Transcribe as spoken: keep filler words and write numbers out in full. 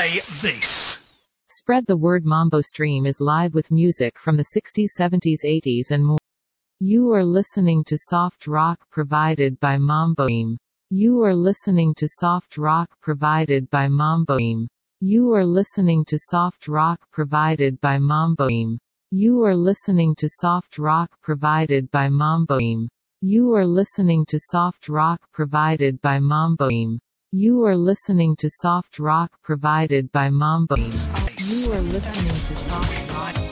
say this. Spread the word. Mambo Stream is live with music from the sixties, seventies, eighties and more. You are listening to soft rock provided by Mambo Stream. You are listening to soft rock provided by Mambo Stream. You are listening to soft rock provided by Mambo Stream. You are listening to soft rock provided by Mambo Stream. You are listening to soft rock provided by Mambo Stream. You are listening to soft rock provided by Mambo Stream. You are listening to soft rock